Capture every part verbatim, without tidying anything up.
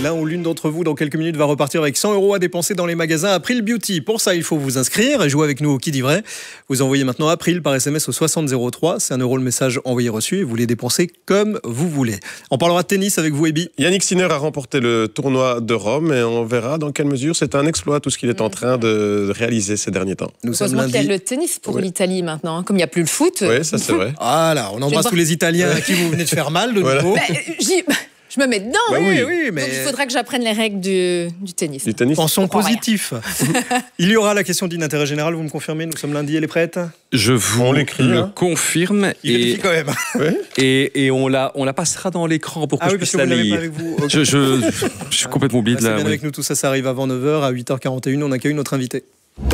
L'un ou l'une d'entre vous, dans quelques minutes, va repartir avec cent euros à dépenser dans les magasins April Beauty. Pour ça, il faut vous inscrire et jouer avec nous au Qui dit vrai. Vous envoyez maintenant April par S M S au soixante zéro trois. C'est un euro le message envoyé reçu et vous les dépensez comme vous voulez. On parlera de tennis avec vous, Ebi. Yannick Sinner a remporté le tournoi de Rome et on verra dans quelle mesure c'est un exploit, tout ce qu'il est en train de réaliser ces derniers temps. Nous sommes lundi. Il y a le tennis pour oui. l'Italie maintenant, hein. Comme il n'y a plus le foot. Oui, ça c'est vrai. Voilà, on embrasse tous les Italiens à qui vous venez de faire mal de voilà. nouveau. Bah, j'y... Je me mets dedans. Bah oui, oui, mais... Donc il faudra que j'apprenne les règles du, du tennis. Du tennis. Pensons positif. Il y aura la question d'intérêt général, vous me confirmez? Nous sommes lundi, elle est prête? Je vous on l'écrit, le hein. confirme. Il et, quand même. Ouais. et, et on, la, on la passera dans l'écran pour que ah je oui, puisse la lire. Avec vous. Okay. Je, je, je, je suis complètement oublié de la... Bien Oui. avec nous, tout ça, ça arrive avant neuf heures. À huit heures quarante et une, on accueille notre invité.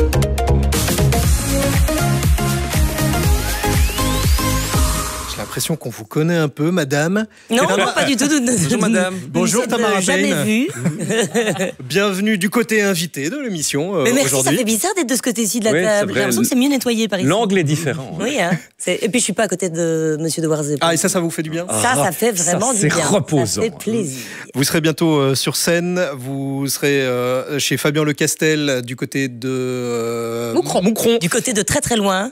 L'impression qu'on vous connaît un peu, madame. Non, non, pas du tout. Bonjour, madame. Bonjour, Tamara Payne. Jamais vu. Bienvenue du côté invité de l'émission euh, Mais merci, aujourd'hui. Ça fait bizarre d'être de ce côté-ci de la oui, table. J'ai l'impression que c'est mieux nettoyé par ici. L'angle est différent. Oui, hein. Et puis je suis pas à côté de Monsieur de Warzé. Ah, et ça, ça vous fait du bien? Ça, ça fait vraiment ça, du bien. C'est reposant. Ça fait plaisir. Vous serez bientôt euh, sur scène. Vous serez euh, chez Fabien Lecastel du côté de euh, Moucron. Moucron. Du côté de très très loin.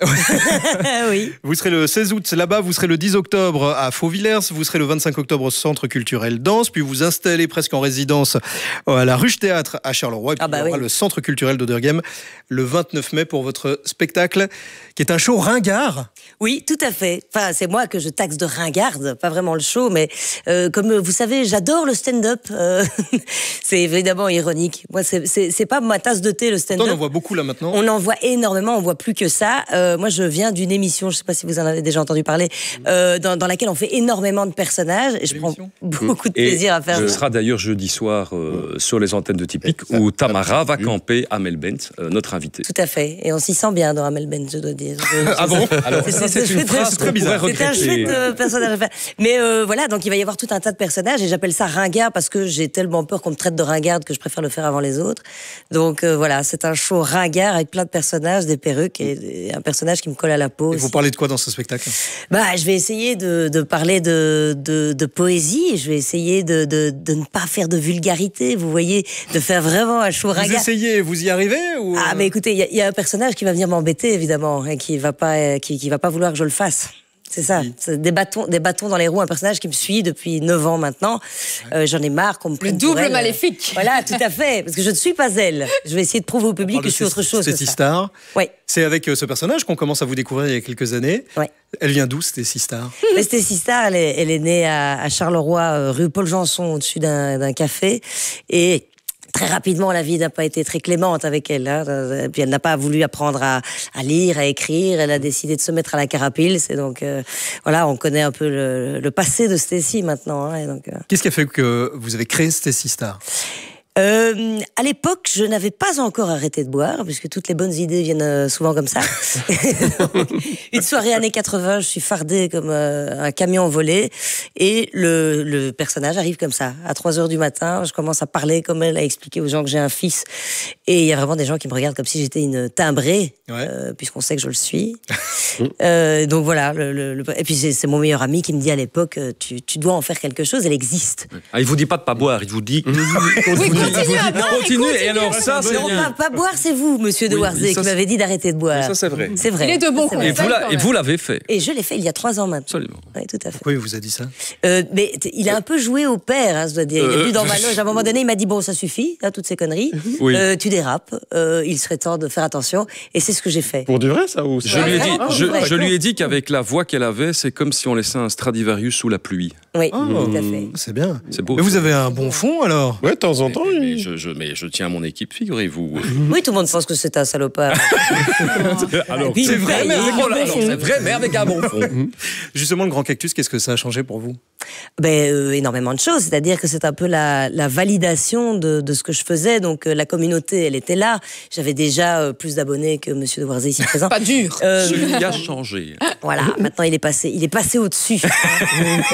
Oui. Vous serez le seize août là-bas. Vous serez le dix octobre à Fauvillers, vous serez le vingt-cinq octobre au Centre culturel Danse, puis vous installez presque en résidence à la Ruche Théâtre à Charleroi, et puis ah bah il y aura oui. le Centre culturel d'Oderghem le vingt-neuf mai pour votre spectacle, qui est un show ringard. Oui, tout à fait. Enfin, c'est moi que je taxe de ringarde, pas vraiment le show, mais euh, comme vous savez, j'adore le stand-up. Euh, c'est évidemment ironique. Moi, c'est, c'est, c'est pas ma tasse de thé, le stand-up. On en voit beaucoup là maintenant. On en voit énormément, on voit plus que ça. Euh, moi, je viens d'une émission, je sais pas si vous en avez déjà entendu parler, euh, dans, dans laquelle on fait énormément de personnages et je prends beaucoup de plaisir et à faire ce ça. Ce sera d'ailleurs jeudi soir euh, sur les antennes de Typique où Tamara va camper Amel Bent, euh, notre invité. Tout à fait. Et on s'y sent bien dans Amel Bent, je dois dire. Je, ah bon? Alors, c'est, c'est, c'est une phrase très bizarre. C'est un chouette euh, personnage à faire. Mais euh, voilà, donc il va y avoir tout un tas de personnages et j'appelle ça ringard parce que j'ai tellement peur qu'on me traite de ringarde que je préfère le faire avant les autres. Donc euh, voilà, c'est un show ringard avec plein de personnages, des perruques et, et un personnage qui me colle à la peau. Et vous parlez de quoi dans ce spectacle? Bah, je vais essayer de, de parler de, de, de poésie. Je vais essayer de, de, de ne pas faire de vulgarité. Vous voyez, de faire vraiment un show ringard. Vous essayez, vous y arrivez ou... Ah, mais écoutez, il y, y a un personnage qui va venir m'embêter évidemment et qui va pas, qui, qui va pas vouloir que je le fasse. C'est ça, oui. C'est des bâtons, des bâtons dans les roues, un personnage qui me suit depuis neuf ans maintenant. Euh, j'en ai marre qu'on me prenne le double pour elle. maléfique. Voilà, tout à fait, parce que je ne suis pas elle. Je vais essayer de prouver au public que je suis autre chose que ça. Stacy Star. Oui. C'est avec ce personnage qu'on commence à vous découvrir il y a quelques années. Oui. Elle vient d'où, Stacy Star? Stacy Star, elle est, elle est née à, à Charleroi, euh, rue Paul Janson, au-dessus d'un, d'un café, et très rapidement, la vie n'a pas été très clémente avec elle. Hein. Et puis elle n'a pas voulu apprendre à, à lire, à écrire. Elle a décidé de se mettre à la carapille. C'est donc euh, voilà, on connaît un peu le, le passé de Stacy maintenant. Hein. Et donc, euh... Qu'est-ce qui a fait que vous avez créé Stacy Star? Euh, à l'époque, je n'avais pas encore arrêté de boire, puisque toutes les bonnes idées viennent euh, souvent comme ça. Donc, une soirée années quatre-vingts, je suis fardée comme euh, un camion volé, et le, le personnage arrive comme ça. À trois heures du matin, je commence à parler comme elle, à expliquer aux gens que j'ai un fils, et il y a vraiment des gens qui me regardent comme si j'étais une timbrée, ouais. euh, puisqu'on sait que je le suis. euh, donc voilà, le, le, le... et puis c'est, c'est mon meilleur ami qui me dit à l'époque, tu, tu dois en faire quelque chose, elle existe. Ah, il vous dit pas de pas boire, il vous dit... Oui, continue, non, continue, et alors ça, c'est non, pas, pas boire, c'est vous, monsieur de oui, Warzé, qui m'avez dit d'arrêter de boire. Ça, c'est vrai. C'est vrai. Il est de bon conseils. Et, vous la, et vous l'avez fait. Et je l'ai fait il y a trois ans maintenant. Absolument. Oui, tout à fait. Pourquoi il vous a dit ça? euh, Mais il a un peu joué au père, hein, je dois dire. Il est venu dans ma loge. À un moment donné, il m'a dit, bon, ça suffit, hein, toutes ces conneries. Oui. Euh, tu dérapes, euh, il serait temps de faire attention. Et c'est ce que j'ai fait. Pour du vrai, ça ou Je, lui ai, dit, je, je lui ai dit qu'avec la voix qu'elle avait, c'est comme si on laissait un Stradivarius sous la pluie. Oui, oh, tout à fait. C'est bien. C'est beau. Mais vous avez un bon fond, alors? Ouais, de temps en temps. Mais, mais, je, je, mais je tiens à mon équipe, figurez-vous. Oui, tout le monde pense que c'est un salopard. alors, c'est vrai, mais avec un bon fond. C'est vrai, mais avec un bon fond. Justement, le Grand Cactus, qu'est-ce que ça a changé pour vous? Ben, euh, énormément de choses. C'est-à-dire que c'est un peu la, la validation de, de ce que je faisais. Donc, euh, la communauté, elle était là. J'avais déjà euh, plus d'abonnés que Monsieur de Warzé ici présent. Pas dur. Euh, Celui a changé. Voilà, maintenant il est passé, il est passé au-dessus. Donc, euh, si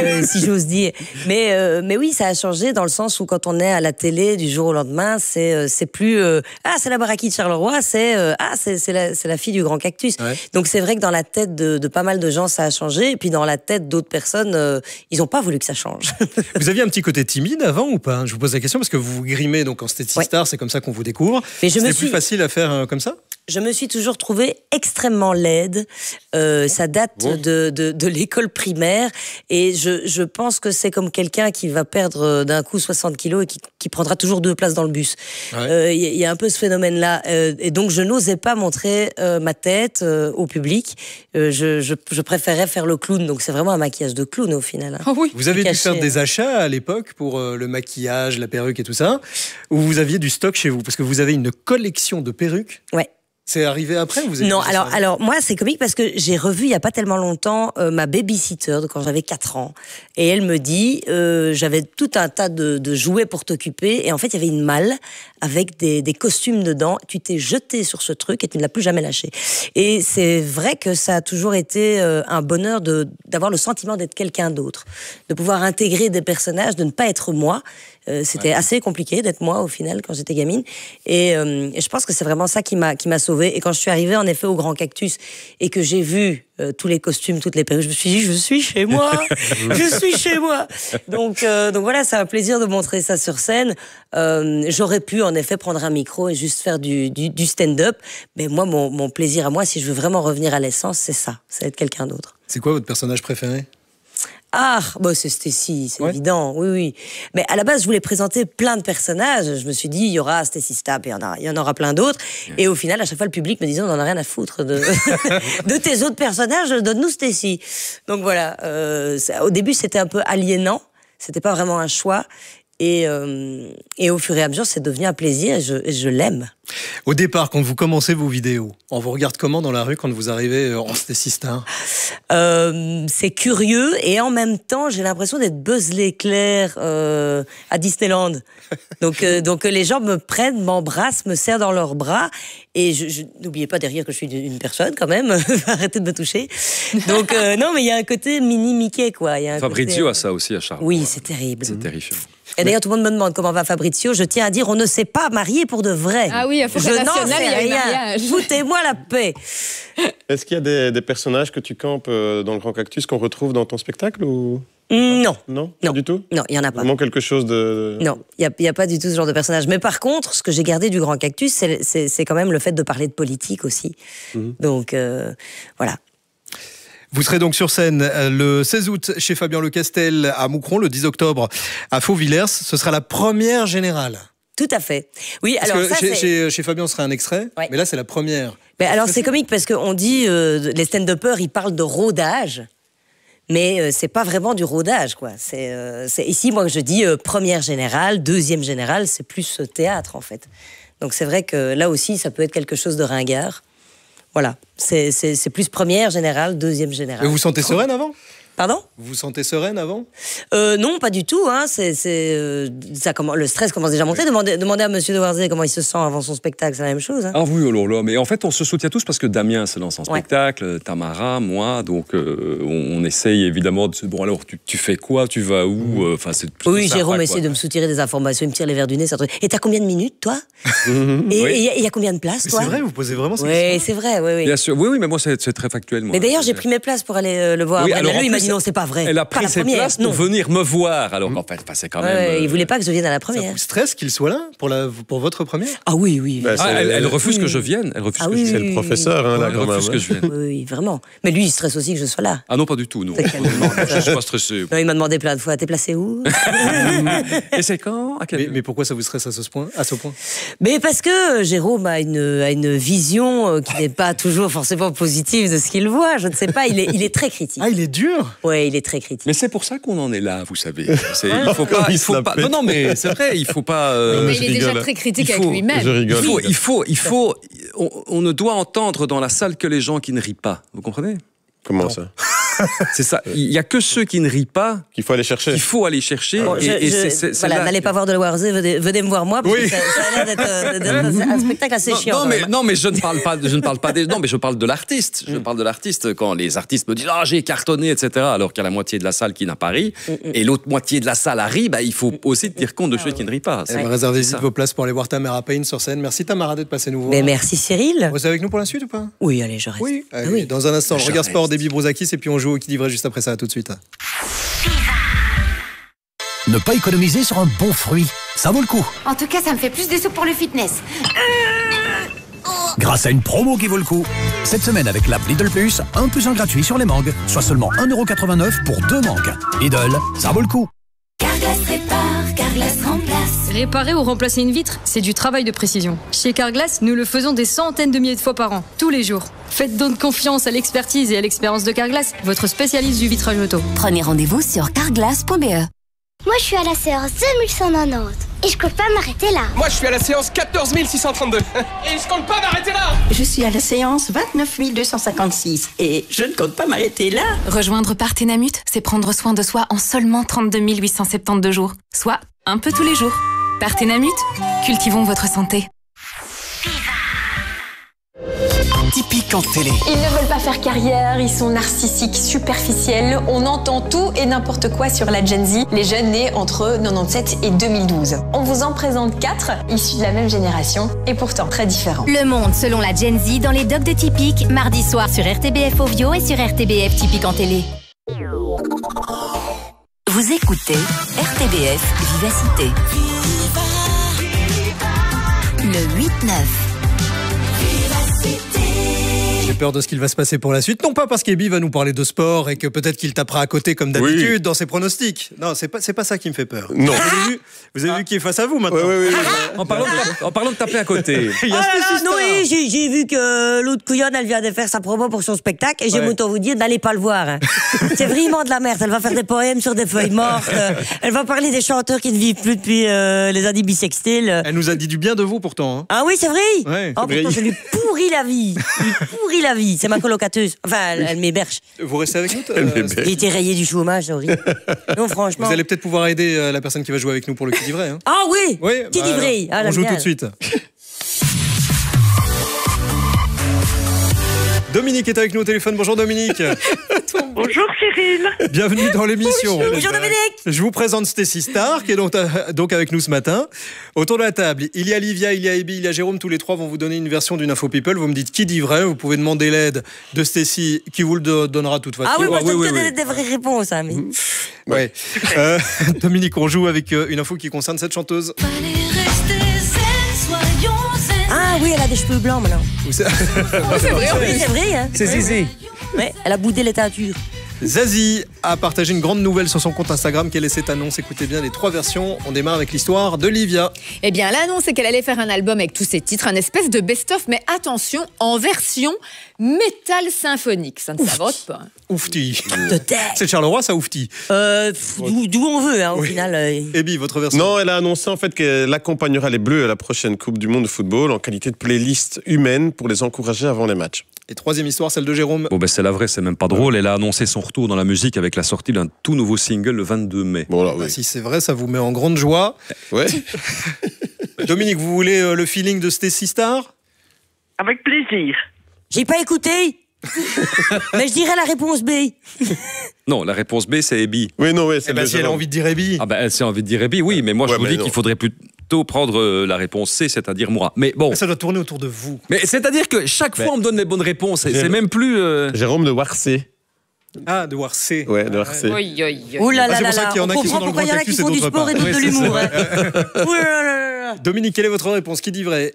j'ose dire. Mais, euh, mais oui, ça a changé dans le sens où quand on est à la télé du jour au lendemain, c'est, euh, c'est plus euh, ah, c'est la Baraki de Charleroi, c'est euh, ah, c'est, c'est, la, c'est la fille du Grand Cactus. Ouais. Donc c'est vrai que dans la tête de, de pas mal de gens, ça a changé. Et puis dans la tête d'autres personnes, euh, ils n'ont pas voulu que ça change. Vous aviez un petit côté timide avant ou pas? Je vous pose la question parce que vous vous grimez donc en Stacy ouais. Star, c'est comme ça qu'on vous découvre. Mais je C'était me suis... plus facile à faire euh, comme ça? Je me suis toujours trouvée extrêmement laide. Euh, ça date bon. de, de, de l'école primaire. Et je, je pense que c'est comme quelqu'un qui va perdre d'un coup soixante kilos et qui, qui prendra toujours deux places dans le bus. Il ouais. euh, y, y a un peu ce phénomène-là. Euh, et donc, je n'osais pas montrer euh, ma tête euh, au public. Euh, je, je, je préférais faire le clown. Donc, c'est vraiment un maquillage de clown au final. Hein. Oh oui. Vous avez dû faire des achats à l'époque pour euh, le maquillage, la perruque et tout ça. Ou vous aviez du stock chez vous? Parce que vous avez une collection de perruques. Ouais. C'est arrivé après ou vous avez Non, alors, alors moi c'est comique parce que j'ai revu il y a pas tellement longtemps euh, ma babysitter de quand j'avais quatre ans et elle me dit euh, j'avais tout un tas de, de jouets pour t'occuper et en fait il y avait une malle avec des, des costumes dedans. Tu t'es jeté sur ce truc et tu ne l'as plus jamais lâché. Et c'est vrai que ça a toujours été euh, un bonheur de d'avoir le sentiment d'être quelqu'un d'autre, de pouvoir intégrer des personnages, de ne pas être moi. Euh, c'était ouais. assez compliqué d'être moi au final quand j'étais gamine et, euh, et je pense que c'est vraiment ça qui m'a qui m'a sauvée. Et quand je suis arrivée en effet au Grand Cactus et que j'ai vu euh, tous les costumes, toutes les perruques, je me suis dit je suis chez moi, je suis chez moi. Donc euh, donc voilà, c'est un plaisir de montrer ça sur scène. Euh, j'aurais pu en effet prendre un micro et juste faire du, du, du stand-up, mais moi mon, mon plaisir à moi, si je veux vraiment revenir à l'essence, c'est ça, c'est être quelqu'un d'autre. C'est quoi votre personnage préféré? Ah, bah c'est Stacy, c'est ouais. évident, oui, oui. Mais à la base, je voulais présenter plein de personnages. Je me suis dit, il y aura Stacy Stapp et il y en aura, il y en aura plein d'autres. Ouais. Et au final, à chaque fois, le public me disait, on n'en a rien à foutre de, de tes autres personnages, donne-nous Stacy. Donc voilà, euh, au début, c'était un peu aliénant. C'était pas vraiment un choix. Et, euh, et au fur et à mesure, c'est devenu un plaisir et je, et je l'aime. Au départ, quand vous commencez vos vidéos, on vous regarde comment dans la rue quand vous arrivez en Stacy Star? euh, C'est curieux et en même temps, j'ai l'impression d'être Buzz l'éclair euh, à Disneyland. Donc, euh, donc les gens me prennent, m'embrassent, me serrent dans leurs bras. Et je, je, n'oubliez pas derrière que je suis une personne quand même. Arrêtez de me toucher. Donc euh, non, mais il y a un côté mini Mickey quoi. Y a un Fabrizio côté... a ça aussi à Charles. Oui, c'est terrible. C'est mmh. terrifiant. Et d'ailleurs, tout le monde me demande comment va Fabrizio. Je tiens à dire, on ne s'est pas marié pour de vrai. Ah oui, à Forêt Nationale, il y a eu mariage. Foutez-moi la paix. Est-ce qu'il y a des, des personnages que tu campes dans le Grand Cactus qu'on retrouve dans ton spectacle ou... Non. Non, non. Pas du tout? Non, il n'y en a pas. Vraiment quelque chose de... Non, il n'y a, a pas du tout ce genre de personnage. Mais par contre, ce que j'ai gardé du Grand Cactus, c'est, c'est, c'est quand même le fait de parler de politique aussi. Mmh. Donc, euh, voilà. Vous serez donc sur scène le seize août chez Fabien Lecastel à Moucron, le dix octobre à Faux-Villers. Ce sera la première générale. Tout à fait. Oui, parce alors que ça, chez, c'est... chez, chez Fabien, on sera un extrait, ouais. mais là, c'est la première. Mais alors, c'est comique parce qu'on dit, euh, les stand-uppers, ils parlent de rodage. Mais euh, c'est pas vraiment du rodage, quoi. C'est, euh, c'est ici, moi, je dis euh, première générale, deuxième générale, c'est plus euh, théâtre, en fait. Donc c'est vrai que là aussi, ça peut être quelque chose de ringard. Voilà, c'est, c'est, c'est plus première générale, deuxième générale. Mais vous vous sentez sereine avant ? Pardon ? Vous vous sentez sereine avant ? euh, Non, pas du tout. Hein. C'est, c'est, euh, ça commence, le stress commence déjà à monter. Oui. Demandez, demandez à Monsieur de Warzé comment il se sent avant son spectacle, c'est la même chose. Hein. Ah oui, oh là là. Mais en fait, on se soutient tous parce que Damien se lance en ouais. spectacle, Tamara, moi. Donc, euh, on, on essaye évidemment de se... Bon, alors, tu, tu fais quoi ? Tu vas où ? Enfin, c'est Oui, Jérôme essaie de me soutirer des informations. Il me tire les verres du nez. Ça... Et t'as combien de minutes, toi ? Et il oui. y, y a combien de places, mais toi ? C'est vrai, vous posez vraiment ces Oui, questions. c'est vrai. Oui, oui. Bien sûr. Oui, oui, mais moi, c'est, c'est très factuel. Moi. Mais d'ailleurs, j'ai pris mes places pour aller euh, le voir. Oui, alors, alors, lui, il m'a dit non, c'est pas vrai. Elle a pris ses places pour venir me voir. Alors qu'en fait, c'est quand même. Ouais, euh... Il voulait pas que je vienne à la première. Ça vous stresse qu'il soit là pour, la, pour votre première ? Ah oui, oui. Bah, ah, elle, elle refuse oui. que je vienne. Elle refuse ah, que oui, je vienne. C'est le professeur, hein, là, elle quand refuse même. que je vienne. Oui, oui, vraiment. Mais lui, il stresse aussi que je sois là. Ah non, pas du tout. Non. Je suis pas stressé. Non, il m'a demandé plein de fois. T'es placé où ? Et c'est quand ? À quel... mais, mais pourquoi ça vous stresse à ce point, à ce point ? Mais parce que Jérôme a une, a une vision qui n'est pas toujours forcément positive de ce qu'il voit. Je ne sais pas. Il est, il est très critique. Ah, il est dur ? Oui, il est très critique. Mais c'est pour ça qu'on en est là, vous savez. C'est, il faut pas, il faut pas. Non, non, mais c'est vrai, il faut pas. Euh, mais il est déjà très critique faut, avec lui-même. Je rigole. Il faut, il faut, il faut. On, on ne doit entendre dans la salle que les gens qui ne rient pas. Vous comprenez ? Comment non. ça ? C'est ça. Il y a que ceux qui ne rient pas Qu'il faut aller chercher. qu'il faut aller chercher. Bon, je- et, et je- c'est- c'est- c'est voilà, là- n'allez pas voir de Loirzé, venez, venez me voir moi, parce Oui. que ça, ça a l'air d'être, euh, d'être un spectacle assez Non, chiant. non, quand mais, même. non, mais je ne parle pas, je ne parle pas des, non, mais je parle de l'artiste. Je parle de l'artiste quand les artistes me disent, ah, j'ai cartonné, et cetera. Alors qu'il y a la moitié de la salle qui n'a pas ri, et l'autre moitié de la salle a ri, bah, il faut aussi tenir compte de ceux qui ne rient pas. Eh ben, C'est- réservez c'est vite ça. vos places pour aller voir Tamara Payne sur scène. Merci Tamara d'être passée nous voir. Mais merci Cyril. Vous êtes avec nous pour la suite ou pas? Oui, allez, je reste. Oui. Allez, Oui. Dans un instant, le Je regard reste. sport d'Ebi Brouzakis et puis on joue au qui dit vrai juste après ça. À tout de suite. Ne pas économiser sur un bon fruit, ça vaut le coup. En tout cas, ça me fait plus de sous pour le fitness. Grâce à une promo qui vaut le coup. Cette semaine avec l'app Lidl Plus, un plus un gratuit sur les mangues, soit seulement un euro quatre-vingt-neuf pour deux mangues. Lidl, ça vaut le coup. Carglass répare, Carglass remplace. Réparer ou remplacer une vitre, c'est du travail de précision. Chez Carglass, nous le faisons des centaines de milliers de fois par an, tous les jours. Faites donc confiance à l'expertise et à l'expérience de Carglass, votre spécialiste du vitrage auto. Prenez rendez-vous sur carglass point b e. Moi, je suis à la séance deux mille cent quatre-vingt-dix et je compte pas m'arrêter là. Moi, je suis à la séance quatorze mille six cent trente-deux. Et je compte pas m'arrêter là. Je suis à la séance vingt-neuf mille deux cent cinquante-six et je ne compte pas m'arrêter là. Rejoindre Partenamut, c'est prendre soin de soi en seulement trente-deux mille huit cent soixante-douze jours, soit un peu tous les jours. Partenamut, cultivons votre santé. Typique en télé. Ils ne veulent pas faire carrière, ils sont narcissiques, superficiels. On entend tout et n'importe quoi sur la Gen Z, les jeunes nés entre quatre-vingt-dix-sept et deux mille douze. On vous en présente quatre, issus de la même génération et pourtant très différents. Le monde selon la Gen Z dans les docs de Typique, mardi soir sur R T B F Ovio et sur R T B F Typique en télé. Vous écoutez R T B F Vivacité. Le huit neuf. J'ai peur de ce qu'il va se passer pour la suite. Non pas parce qu'Ebi va nous parler de sport et que peut-être qu'il tapera à côté comme d'habitude Oui. dans ses pronostics. Non, c'est pas, c'est pas ça qui me fait peur. Non. Vous avez vu, vous avez vu qui est face à vous maintenant. Oui, oui, oui. En parlant, de, en parlant de taper à côté. Il y a Ah là Stacy là, Star. non, oui, j'ai, j'ai vu que l'autre couillonne, elle vient de faire sa promo pour son spectacle et j'ai Ouais. autant vous dire, n'allez pas le voir. hein. C'est vraiment de la merde. Elle va faire des poèmes sur des feuilles mortes. euh, Elle va parler des chanteurs qui ne vivent plus depuis euh, les années bisextiles. Elle nous a dit du bien de vous pourtant. hein. Ah oui, c'est vrai. Ouais, oh, c'est vrai. pourtant, je lui pourris la vie. Je lui pourris la vie. C'est ma colocateuse. Enfin, elle, elle m'héberge. Vous restez avec nous euh, Elle m'héberge. J'ai été rayé du chômage, c'est horrible. Non, franchement. Vous allez peut-être pouvoir aider euh, la personne qui va jouer avec nous pour le qui dit vrai. hein. Ah oui, Oui, Qui bah, dit vrai ah, on j'aime joue bien. tout de suite. Dominique est avec nous au téléphone. Bonjour Dominique. Bonjour Cyril. Bienvenue dans l'émission. Bonjour Dominique. Je vous présente Stacy Star qui est donc, euh, donc avec nous ce matin. Autour de la table, il y a Livia, il y a Ebi, il y a Jérôme. Tous les trois vont vous donner une version d'une info people. Vous me dites qui dit vrai. Vous pouvez demander l'aide de Stacy qui vous le do- donnera de toute façon. Ah oui, moi je oui, donne oui, que oui. des, des vraies réponses. Hein, mais... Ouais. Euh, Dominique, on joue avec euh, une info qui concerne cette chanteuse. Ah oui, elle a des cheveux blancs maintenant. Vous sa- C'est vrai, en Oui, plus. c'est vrai. Hein. C'est Zizi. Ouais, elle a boudé les teintures. Zazie a partagé une grande nouvelle sur son compte Instagram. Quelle est cette annonce? Écoutez bien les trois versions. On démarre avec l'histoire de Livia. Eh bien, l'annonce, c'est qu'elle allait faire un album avec tous ses titres, un espèce de best-of, mais attention, en version métal symphonique. Ça ne s'invente pas. Oufti. De tête. C'est Charleroi, ça, Oufti. Euh, pff, d'où, d'où on veut, hein, au Oui. final. euh. Ebi, votre version. Non, elle a annoncé en fait qu'elle accompagnera les Bleus à la prochaine Coupe du Monde de football en qualité de playlist humaine pour les encourager avant les matchs. Et troisième histoire, celle de Jérôme. Bon, ben c'est la vraie, c'est même pas drôle. Elle a annoncé son retour dans la musique avec la sortie d'un tout nouveau single le vingt-deux mai. Bon, là, Bah, oui. si c'est vrai, ça vous met en grande joie. Ouais. Dominique, vous voulez euh, le feeling de Stacy Star? Avec plaisir. J'ai pas écouté. Mais je dirais la réponse B. Non, la réponse B, c'est Ebi. Oui, non, ouais, Eh c'est ben, le si elle a Jérôme. envie de dire Ebi. Ah ben, elle s'est envie de dire Ebi, oui, mais moi, Ouais, je vous mais dis non. qu'il faudrait plutôt prendre euh, la réponse C, c'est-à-dire moi. Mais bon, Ça doit tourner autour de vous. mais c'est-à-dire que chaque fois, Mais- on me donne les bonnes réponses. C'est Jérôme- c'est même plus... euh, Jérôme de Warcé. Ah, de voir C. Ouais, de Warcé. Oui, oui, oui. Ouh là Ah, là c'est là pour ça là. qu'il y en On a qui sont comprend dans le pourquoi il y en a Grand qui Actus et font du d'autres sport pas. et d'autres Oui, de c'est l'humour. ça. hein. Ouh là là là là. Dominique, quelle est votre réponse? Qui dit vrai?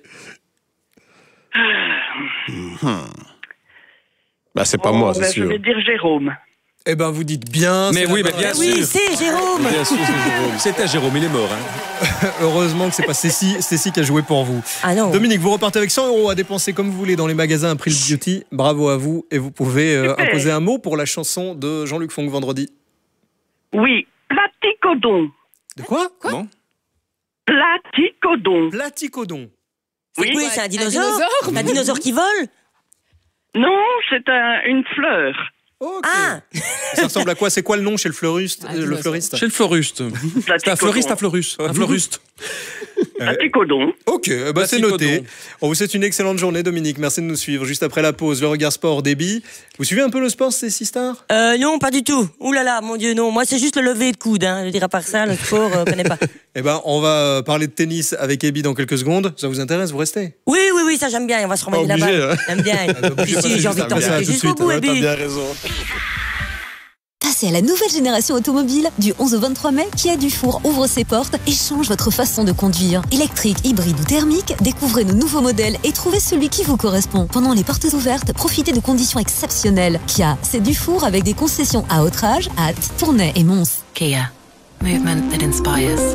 Bah, c'est pas Oh, moi, ben, c'est je sûr. vais dire Jérôme. Eh ben, vous dites bien. Mais c'est oui, la mais bonne bien réponse. Oui, c'est Jérôme. Bien sûr, c'est Jérôme. C'était Jérôme, il est mort. Hein. Heureusement que c'est pas Stacy, Stacy qui a joué pour vous. Ah non. Dominique, vous repartez avec cent euros à dépenser comme vous voulez dans les magasins April Beauty. Bravo à vous. Et vous pouvez euh, Super. imposer un mot pour la chanson de Jean-Luc Fonck vendredi. Oui, platicodon. De quoi? Comment? Platicodon. Platicodon. Oui. Oui, c'est un dinosaure. dinosaure Un dinosaure qui vole. Non, c'est un, une fleur. Ok. Ah Ça ressemble à quoi? C'est quoi le nom chez le fleuriste, Ah, euh, le dis-moi ça. fleuriste Chez le fleuriste. C'est un fleuriste à fleurus. Un fleuriste. Un picodon. Ok, eh ben, c'est Merci, noté. Codon. On vous souhaite une excellente journée, Dominique. Merci de nous suivre. Juste après la pause, le regard sport débit. Vous suivez un peu le sport, ces six stars? euh, Non, pas du tout. Ouh là là, mon Dieu, non. Moi, c'est juste le lever de coude. Hein. Je veux dire, à part ça, le sport, euh, je connais pas. Eh ben, on va parler de tennis avec Ebi dans quelques secondes. Ça vous intéresse? Vous restez? Oui, oui, oui, ça j'aime bien. On va se remettre Pas la obligé, balle. hein. J'aime bien. obligé Si, pas si, de j'ai envie de juste t'en ça, sortir tout de jusqu'au suite. bout, Ouais, t'as Ebi. bien raison. Passez à la nouvelle génération automobile du onze au vingt-trois mai. Kia Dufour ouvre ses portes et change votre façon de conduire. Électrique, hybride ou thermique, découvrez nos nouveaux modèles et trouvez celui qui vous correspond. Pendant les portes ouvertes, profitez de conditions exceptionnelles. Kia, c'est Dufour avec des concessions à Autrage, Ath, Tournai et Mons. Kia. Movement that inspires.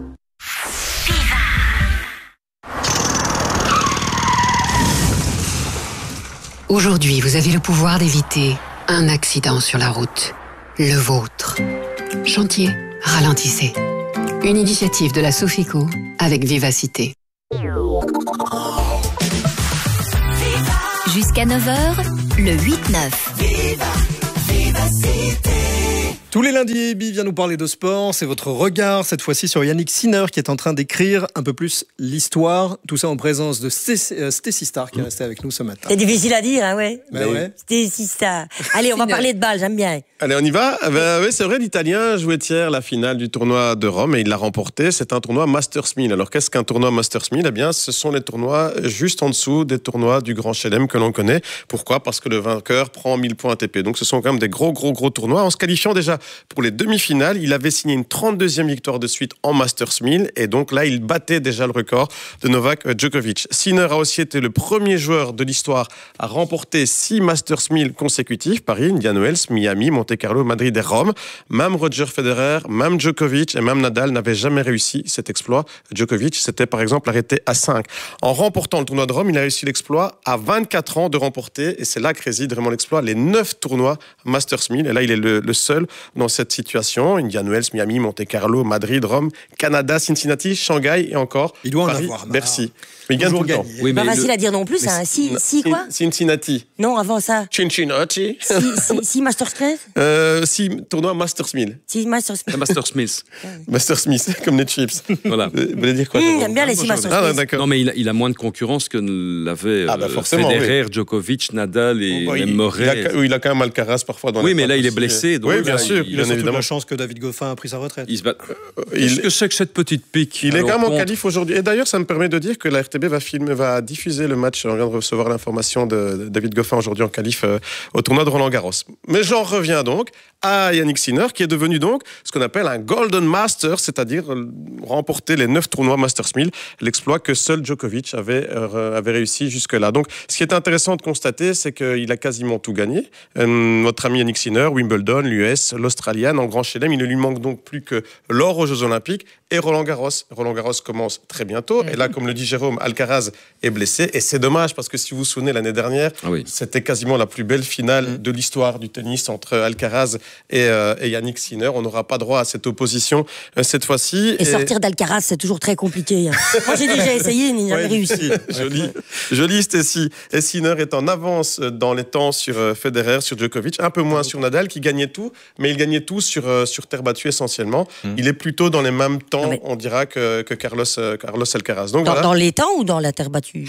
Aujourd'hui, vous avez le pouvoir d'éviter un accident sur la route. Le vôtre. Chantier, ralentissez. Une initiative de la Sofico avec Vivacité. Jusqu'à neuf heures, le huit neuf. Tous les lundis, Ebi vient nous parler de sport. C'est votre regard, cette fois-ci, sur Yannick Sinner, qui est en train d'écrire un peu plus l'histoire. Tout ça en présence de Stécie euh, Stécie Star, qui est restée avec nous ce matin. C'est difficile à dire, hein, ouais. Ben ouais. C'était si ça. Allez, on va parler de balle, j'aime bien. Allez, on y va. Ben, oui, c'est vrai, l'Italien jouait hier la finale du tournoi de Rome et il l'a remporté. C'est un tournoi Masters mille. Alors, qu'est-ce qu'un tournoi Masters mille? Eh bien, ce sont les tournois juste en dessous des tournois du Grand Chelem que l'on connaît. Pourquoi? Parce que le vainqueur prend mille points A T P. Donc, ce sont quand même des gros, gros, gros tournois. En se qualifiant déjà pour les demi-finales, il avait signé une trente-deuxième victoire de suite en Masters mille. Et donc là, il battait déjà le record de Novak Djokovic. Sinner a aussi été le premier joueur de l'histoire à remporter six Masters mille consécutifs. Paris, Indian Wells, Miami, Monte-Carlo, Madrid et Rome. Même Roger Federer, même Djokovic et même Nadal n'avaient jamais réussi cet exploit. Djokovic s'était par exemple arrêté à cinq. En remportant le tournoi de Rome, il a réussi l'exploit à vingt-quatre ans de remporter, et c'est là que réside vraiment l'exploit, les neuf tournois Masters mille. Et là, il est le, le seul dans cette situation. Indian Wells, Miami, Monte-Carlo, Madrid, Rome, Canada, Cincinnati, Shanghai et encore Il doit en Paris, avoir marre. Bercy. Mais il gagne tout le temps. Oui, Pas mais facile le- à dire non plus, Mais hein. Si, Cin- si, quoi? Cincinnati. Non, avant ça. Cincinnati. Si, si, si Masters treize? Euh, si, tournoi Masters mille. Si Masters Le Master Smith. Masters Smith, comme les chips. Voilà. Vous voulez dire quoi? Mmh, Jérôme? j'aime bien les six Masters Ah, Smith. d'accord. Non, mais il a, il a moins de concurrence que l'avait Ah, bah, euh, forcément, Federer, Djokovic, Nadal et Bon, même il, Murray. il a, oui, il a quand même Alcaraz parfois dans Oui, les mais là, pattes il est aussi. blessé, donc oui, bien là, sûr, il- Il a bien surtout de évidemment. la chance que David Goffin a pris sa retraite. Il se bat. Il- Qu'est-ce que c'est que cette petite pique? Il est Alors, quand même en contre- qualif aujourd'hui. Et d'ailleurs, ça me permet de dire que la R T B va filmer, va diffuser le match. On vient de recevoir l'information de David Goffin aujourd'hui en qualif euh, au tournoi de Roland-Garros. Mais j'en reviens donc à Yannick Sinner, qui est devenu donc ce qu'on appelle un Golden Master, c'est-à-dire euh, remporter les neuf tournois Masters mille, l'exploit que seul Djokovic avait, euh, avait réussi jusque-là. Donc, ce qui est intéressant de constater, c'est qu'il a quasiment tout gagné. Euh, notre ami Yannick Sinner, Wimbledon, l'U S, l'Australian, en Grand Chelem, il ne lui manque donc plus que l'or aux Jeux Olympiques et Roland-Garros. Roland-Garros commence très bientôt. Et là, comme le dit Jérôme, Alcaraz est blessé. Et c'est dommage parce que si vous vous souvenez, l'année dernière, Ah oui. c'était quasiment la plus belle finale de l'histoire du tennis entre Alcaraz et, euh, et Yannick Sinner. On n'aura pas droit à cette opposition euh, cette fois-ci. Et sortir d'Alcaraz, c'est toujours très compliqué. hein. Moi, j'ai déjà essayé, mais jamais Ouais, réussi. Joli, joli Stécie. Et Sinner est en avance dans les temps sur euh, Federer, sur Djokovic, un peu moins sur Nadal qui gagnait tout, mais il gagnait tout sur, euh, sur terre battue essentiellement. Il est plutôt dans les mêmes temps, mais- on dira, que, que Carlos, euh, Carlos Alcaraz. Donc Dans, voilà. dans les temps ou dans la terre battue?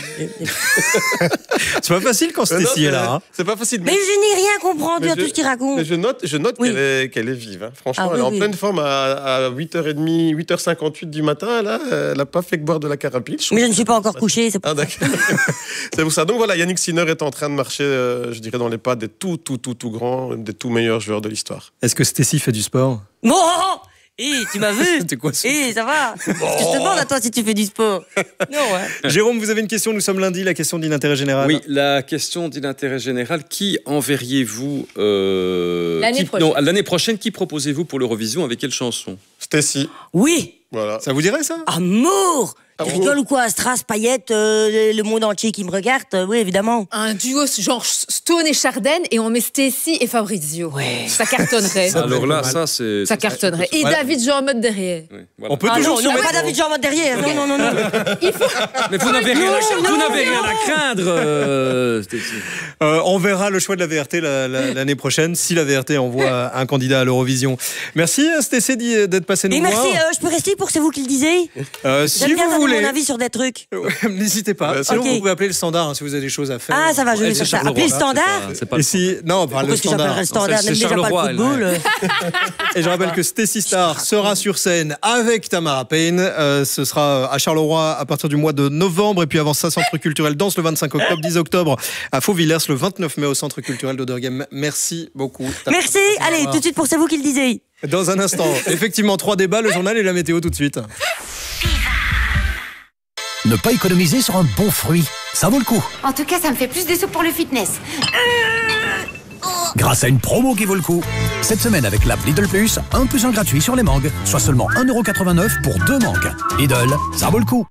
C'est pas facile quand Euh, non, Stécie est c'est- là. hein. C'est pas facile. Mais je n'ai rien compris Mais à je- tout ce qu'il raconte. Mais je note, je note Oui. qu'elle est, qu'elle est vive. hein. Franchement, Ah elle est oui, en oui. pleine forme à, à huit heures trente, huit heures cinquante-huit du matin. Là, elle n'a pas fait que boire de la carapille. Mais je ne suis pas encore couché, c'est pour Ah, ça. d'accord. C'est pour ça. Donc voilà, Yannick Sinner est en train de marcher, euh, je dirais, dans les pas des tout, tout, tout, tout grands, des tout meilleurs joueurs de l'histoire. Est-ce que Stécie fait du sport? Bon, hé, tu m'as vu? C'était quoi ce- Hé, ça va? Parce que je te demande à toi si tu fais du sport. Non, hein. Jérôme, vous avez une question. Nous sommes lundi, la question d'intérêt général. Oui, la question d'intérêt général. Qui enverriez-vous euh, L'année qui- prochaine. Non, l'année prochaine, qui proposez-vous pour l'Eurovision? Avec quelle chanson? Stécie. Oui, Voilà. Ça vous dirait ça? amour. Tu rigoles ou quoi? Strass, paillettes, euh, le monde entier qui me regarde, euh, oui, évidemment. Un duo genre Stone et Chardin et on met Stacy et Fabrizio. Ouais. Ça cartonnerait. Alors là, ça, c'est. Ça cartonnerait. Et Voilà. David Jean Mode derrière. Oui, voilà. On peut Ah toujours non, non, soumettre- pas David Jean Mode derrière. Non, non, non, non. Il faut... Mais vous n'avez rien, à... non, vous n'avez rien à craindre. euh, Stécie. Euh, on verra le choix de la V R T la- la- l'année prochaine si la V R T envoie un candidat à l'Eurovision. Merci Stécie d'être passé nous Et merci, voir. euh, je peux rester pour c'est vous qui le disiez? Euh, si J'aime bien vous donner voulez, mon avis sur des trucs. n'hésitez pas. Bah, Sinon, ok. vous pouvez appeler le standard hein, si vous avez des choses à faire. Ah, ça va, je vais Elle, faire c'est ça. Charleroi, Appelez le hein, standard. c'est pas- c'est pas Et si non, par le Pourquoi est-ce que standard. j'appellerais le standard? c'est Même déjà pas le Charleroi, football. Et je rappelle que Stécie Star sera sur scène avec Tamara Payne. Euh, ce sera à Charleroi à partir du mois de novembre. Et puis avant ça, Centre culturel Danse le vingt-cinq octobre, dix octobre à Fauvillers, le vingt-neuf mai au Centre culturel d'Oderghem. Merci beaucoup. Tamara. Merci. Allez, tout de suite pour c'est vous qui le disiez. Dans un instant, effectivement, trois débats, le journal et la météo tout de suite. Ne pas économiser sur un bon fruit, ça vaut le coup. En tout cas, ça me fait plus de sous pour le fitness. Grâce à une promo qui vaut le coup. Cette semaine avec l'app Lidl Plus, un plus un gratuit sur les mangues, soit seulement un euro quatre-vingt-neuf pour deux mangues. Lidl, ça vaut le coup.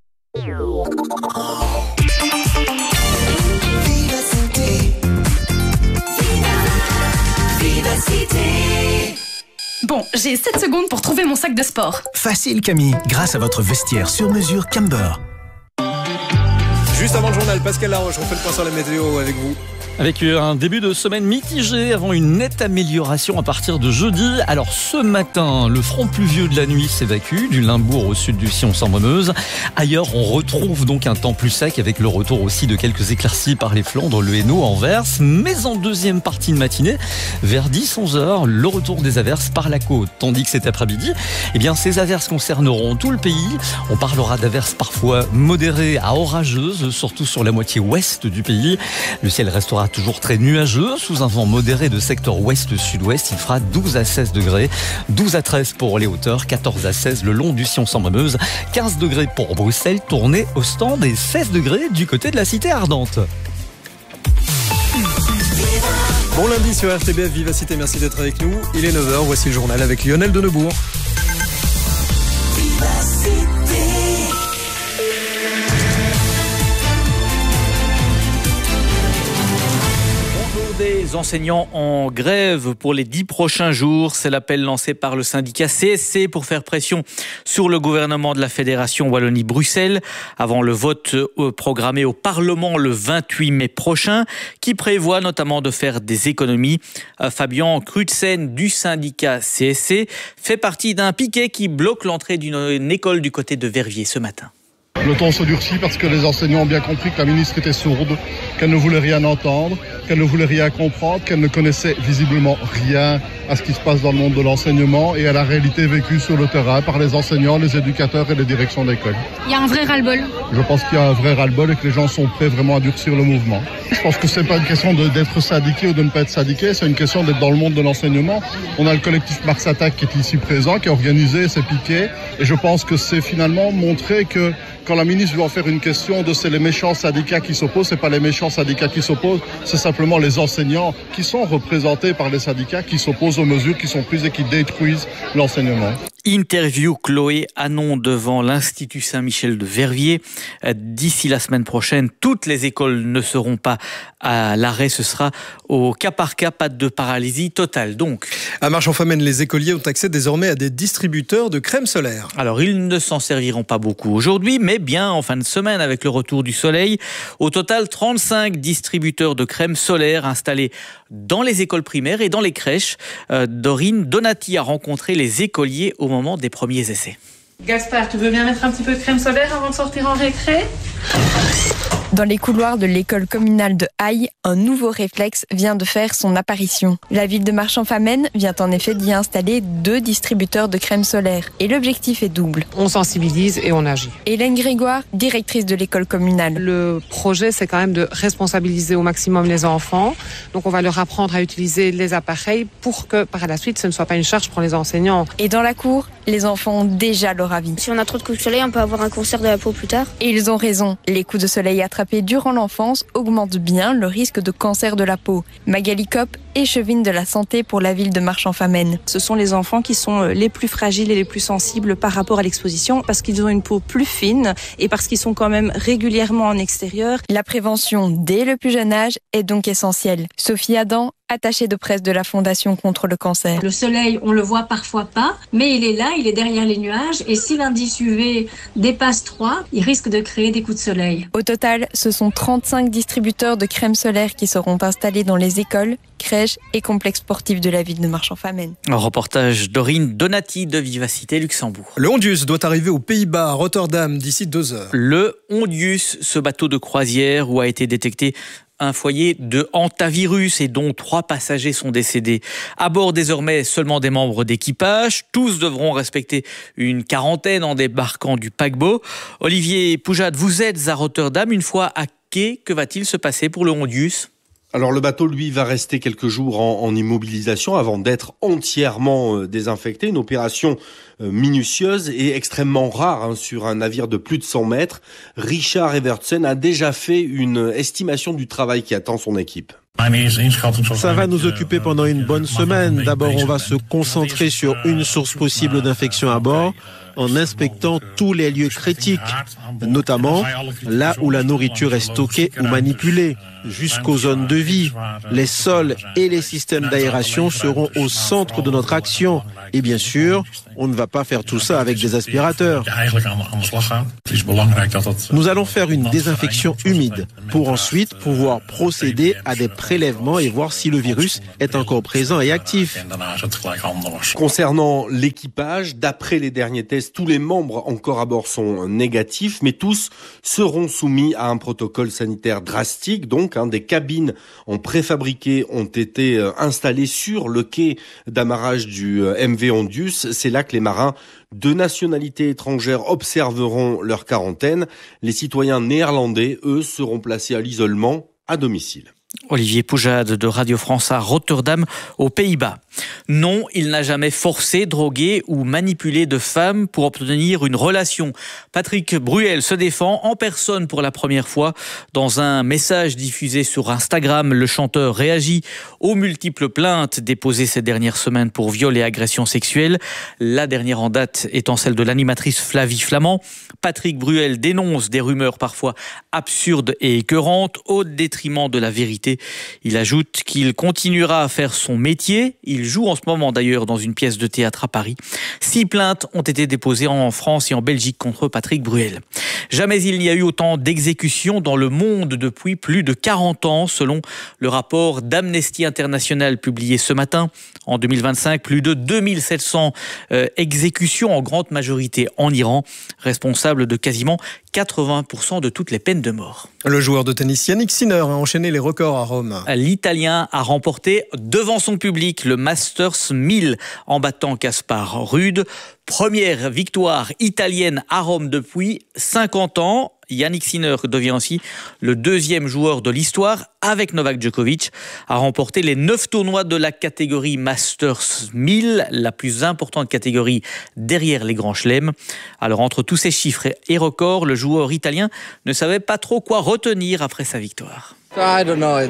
Bon, j'ai sept secondes pour trouver mon sac de sport. Facile Camille, grâce à votre vestiaire sur mesure Camber. Juste avant le journal, Pascal Laroche, on fait le point sur la météo avec vous. Avec un début de semaine mitigé avant une nette amélioration à partir de jeudi. Alors ce matin, le front pluvieux de la nuit s'évacue du Limbourg au sud du Sion-Sambre-Meuse. Ailleurs, on retrouve donc un temps plus sec avec le retour aussi de quelques éclaircies par les Flandres, le Hainaut, Anvers. Mais en deuxième partie de matinée, vers dix à onze heures, le retour des averses par la côte. Tandis que cet après-midi, eh bien, ces averses concerneront tout le pays. On parlera d'averses parfois modérées à orageuses, surtout sur la moitié ouest du pays. Le ciel restera toujours très nuageux, sous un vent modéré de secteur ouest-sud-ouest. Il fera douze à seize degrés, douze à treize pour les hauteurs, quatorze à seize le long du Sion-Sambre-Meuse, quinze degrés pour Bruxelles, Tournai, Ostende et seize degrés du côté de la cité ardente. Bon lundi sur R T B F Vivacité, merci d'être avec nous. Il est neuf heures, voici le journal avec Lionel Denebourg. Des enseignants en grève pour les dix prochains jours. C'est l'appel lancé par le syndicat C S C pour faire pression sur le gouvernement de la Fédération Wallonie-Bruxelles avant le vote programmé au Parlement le vingt-huit mai prochain, qui prévoit notamment de faire des économies. Fabien Crutzen du syndicat C S C fait partie d'un piquet qui bloque l'entrée d'une école du côté de Verviers ce matin. Le ton se durcit parce que les enseignants ont bien compris que la ministre était sourde, qu'elle ne voulait rien entendre, qu'elle ne voulait rien comprendre, qu'elle ne connaissait visiblement rien à ce qui se passe dans le monde de l'enseignement et à la réalité vécue sur le terrain par les enseignants, les éducateurs et les directions d'école. Il y a un vrai ras-le-bol. Je pense qu'il y a un vrai ras-le-bol et que les gens sont prêts vraiment à durcir le mouvement. Je pense que c'est pas une question de, d'être syndiqué ou de ne pas être syndiqué, c'est une question d'être dans le monde de l'enseignement. On a le collectif Mars Attack qui est ici présent, qui a organisé ces piquets et je pense que c'est finalement montrer que quand la ministre veut en faire une question de c'est les méchants syndicats qui s'opposent, c'est pas les méchants syndicats qui s'opposent, c'est simplement les enseignants qui sont représentés par les syndicats qui s'opposent aux mesures qui sont prises et qui détruisent l'enseignement. Interview Chloé Anon devant l'Institut Saint-Michel de Verviers. D'ici la semaine prochaine, toutes les écoles ne seront pas à l'arrêt. Ce sera au cas par cas, pas de paralysie totale. Donc, à Marchand-Famenne, les écoliers ont accès désormais à des distributeurs de crème solaire. Alors, ils ne s'en serviront pas beaucoup aujourd'hui, mais bien en fin de semaine avec le retour du soleil. Au total, trente-cinq distributeurs de crème solaire installés dans les écoles primaires et dans les crèches. Euh, Dorine Donati a rencontré les écoliers au moment des premiers essais. Gaspard, tu veux bien mettre un petit peu de crème solaire avant de sortir en récré ? Dans les couloirs de l'école communale de Haye, un nouveau réflexe vient de faire son apparition. La ville de Marchand-Famenne vient en effet d'y installer deux distributeurs de crème solaire. Et l'objectif est double. On sensibilise et on agit. Hélène Grégoire, directrice de l'école communale. Le projet, c'est quand même de responsabiliser au maximum les enfants. Donc on va leur apprendre à utiliser les appareils pour que par la suite, ce ne soit pas une charge pour les enseignants. Et dans la cour, Les enfants ont déjà leur avis. Si on a trop de coups de soleil, on peut avoir un cancer de la peau plus tard. Et ils ont raison. Les coups de soleil attrapés durant l'enfance augmentent bien le risque de cancer de la peau. Magali Kopp, échevine de la santé pour la ville de Marchand-Famenne. Ce sont les enfants qui sont les plus fragiles et les plus sensibles par rapport à l'exposition parce qu'ils ont une peau plus fine et parce qu'ils sont quand même régulièrement en extérieur. La prévention dès le plus jeune âge est donc essentielle. Sophie Adam, attachée de presse de la Fondation contre le cancer. Le soleil, on le voit parfois pas, mais il est là, il est derrière les nuages et si l'indice U V dépasse trois, il risque de créer des coups de soleil. Au total, ce sont trente-cinq distributeurs de crème solaire qui seront installés dans les écoles, crèches et complexes sportifs de la ville de Marchand-Famenne. Un reportage d'Aurine Donati de Vivacité Luxembourg. Le Hondius doit arriver aux Pays-Bas, à Rotterdam, d'ici deux heures. Le Hondius, ce bateau de croisière où a été détecté un foyer de hantavirus et dont trois passagers sont décédés. À bord désormais seulement des membres d'équipage. Tous devront respecter une quarantaine en débarquant du paquebot. Olivier Poujade, vous êtes à Rotterdam. Une fois à quai, que va-t-il se passer pour le Hondius ? Alors le bateau, lui, va rester quelques jours en, en immobilisation avant d'être entièrement euh, désinfecté. Une opération euh, minutieuse et extrêmement rare hein, sur un navire de plus de cent mètres. Richard Evertsen a déjà fait une estimation du travail qui attend son équipe. Ça va nous occuper pendant une bonne semaine. D'abord, on va se concentrer sur une source possible d'infection à bord en inspectant tous les lieux critiques, notamment là où la nourriture est stockée ou manipulée, jusqu'aux zones de vie. Les sols et les systèmes d'aération seront au centre de notre action. Et bien sûr, on ne va pas faire tout ça avec des aspirateurs. Nous allons faire une désinfection humide pour ensuite pouvoir procéder à des prélèvements et voir si le virus est encore présent et actif. Concernant l'équipage, d'après les derniers tests, tous les membres encore à bord sont négatifs, mais tous seront soumis à un protocole sanitaire drastique. Donc, hein, des cabines en préfabriqué ont été installées sur le quai d'amarrage du M V Hondius. C'est là que les marins de nationalité étrangère observeront leur quarantaine. Les citoyens néerlandais, eux, seront placés à l'isolement à domicile. Olivier Poujade de Radio France à Rotterdam, aux Pays-Bas. Non, il n'a jamais forcé, drogué ou manipulé de femmes pour obtenir une relation. Patrick Bruel se défend en personne pour la première fois. Dans un message diffusé sur Instagram, le chanteur réagit aux multiples plaintes déposées ces dernières semaines pour viol et agressions sexuelles. La dernière en date étant celle de l'animatrice Flavie Flamand. Patrick Bruel dénonce des rumeurs parfois absurdes et écœurantes au détriment de la vérité. Il ajoute qu'il continuera à faire son métier. Il joue en ce moment d'ailleurs dans une pièce de théâtre à Paris. Six plaintes ont été déposées en France et en Belgique contre Patrick Bruel. Jamais il n'y a eu autant d'exécutions dans le monde depuis plus de quarante ans, selon le rapport d'Amnesty International publié ce matin. En deux mille vingt-cinq, plus de deux mille sept cents euh, exécutions, en grande majorité en Iran, responsable de quasiment quatre-vingts pour cent de toutes les peines de mort. Le joueur de tennis Yannick Sinner a enchaîné les records à Rome. L'Italien a remporté devant son public le Masters mille en battant Kaspar Ruud. Première victoire italienne à Rome depuis cinquante ans. Yannick Sinner devient aussi le deuxième joueur de l'histoire, avec Novak Djokovic, à remporter les neuf tournois de la catégorie Masters mille, la plus importante catégorie derrière les grands chelems. Alors entre tous ces chiffres et records, le joueur italien ne savait pas trop quoi retenir après sa victoire. Je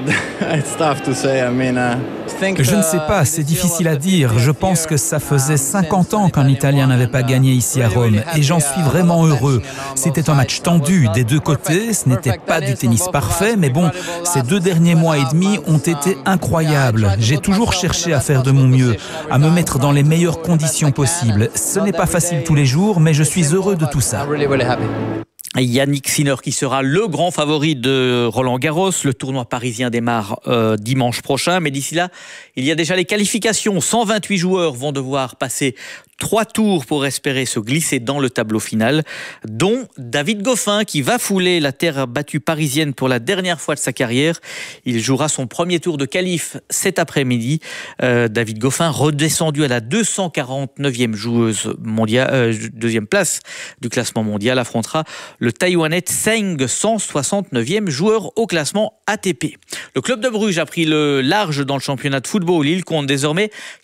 ne sais pas, c'est difficile à dire. Je pense que ça faisait cinquante ans qu'un Italien n'avait pas gagné ici à Rome et j'en suis vraiment heureux. C'était un match tendu des deux côtés, ce n'était pas du tennis parfait, mais bon, ces deux derniers mois et demi ont été incroyables. J'ai toujours cherché à faire de mon mieux, à me mettre dans les meilleures conditions possibles. Ce n'est pas facile tous les jours, mais je suis heureux de tout ça. Yannick Sinner qui sera le grand favori de Roland Garros. Le tournoi parisien démarre euh, dimanche prochain. Mais d'ici là, il y a déjà les qualifications. cent vingt-huit joueurs vont devoir passer trois tours pour espérer se glisser dans le tableau final, dont David Goffin qui va fouler la terre battue parisienne pour la dernière fois de sa carrière. Il jouera son premier tour de qualif cet après-midi. Euh, David Goffin, redescendu à la deux cent quarante-neuvième joueuse mondiale, euh, deuxième place du classement mondial, affrontera le Taïwanais Tseng, cent soixante-neuvième joueur au classement A T P. Le club de Bruges a pris le large dans le championnat de football. Il compte désormais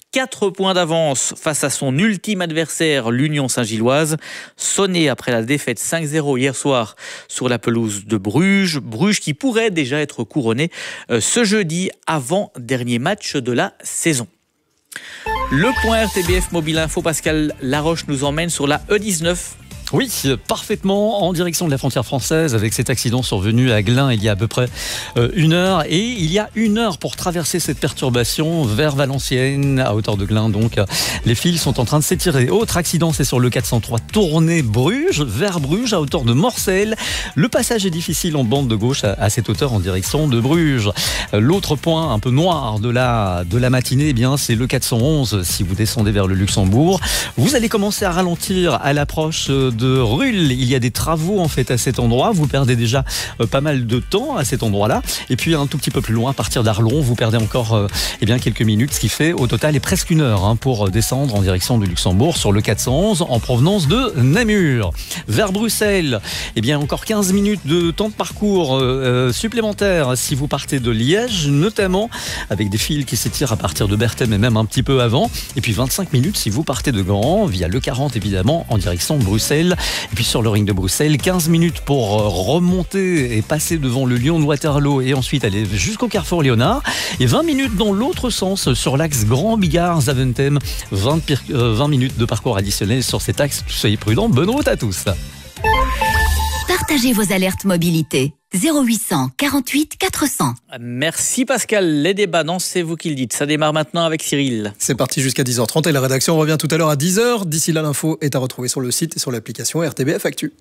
quatre points d'avance face à son ultime adversaire, l'Union Saint-Gilloise, sonné après la défaite cinq zéro hier soir sur la pelouse de Bruges. Bruges qui pourrait déjà être couronné euh, ce jeudi, avant-dernier match de la saison. Le point R T B F Mobile Info, Pascal Laroche nous emmène sur la E dix-neuf. Oui, parfaitement en direction de la frontière française avec cet accident survenu à Glun il y a à peu près euh, une heure. Et il y a une heure pour traverser cette perturbation vers Valenciennes, à hauteur de Glun. Donc, les fils sont en train de s'étirer. Autre accident, c'est sur le quatre cent trois, tournée Bruges, vers Bruges, à hauteur de Morcelles. Le passage est difficile en bande de gauche à, à cette hauteur en direction de Bruges. L'autre point un peu noir de la, de la matinée, eh bien, c'est le quatre cent onze. Si vous descendez vers le Luxembourg, vous allez commencer à ralentir à l'approche de de Rulle. Il y a des travaux en fait à cet endroit. Vous perdez déjà euh, pas mal de temps à cet endroit-là. Et puis un tout petit peu plus loin, à partir d'Arlon, vous perdez encore euh, eh bien, quelques minutes, ce qui fait au total est presque une heure hein, pour descendre en direction du Luxembourg sur le quatre cent onze en provenance de Namur. Vers Bruxelles, eh bien, encore quinze minutes de temps de parcours euh, supplémentaire si vous partez de Liège, notamment avec des fils qui s'étirent à partir de Berthème et même un petit peu avant. Et puis vingt-cinq minutes si vous partez de Gand, via le quarante évidemment, en direction de Bruxelles. Et puis sur le ring de Bruxelles, quinze minutes pour remonter et passer devant le Lyon de Waterloo et ensuite aller jusqu'au carrefour Léonard. Et vingt minutes dans l'autre sens sur l'axe Grand Bigard-Zaventem. vingt, vingt minutes de parcours additionnel sur cet axe. Soyez prudents, bonne route à tous. Partagez vos alertes mobilité. zéro huit cent quarante-huit quatre cents. Merci Pascal. Les débats, non, c'est vous qui le dites. Ça démarre maintenant avec Cyril. C'est parti jusqu'à dix heures trente et la rédaction revient tout à l'heure à dix heures. D'ici là, l'info est à retrouver sur le site et sur l'application R T B F Actu.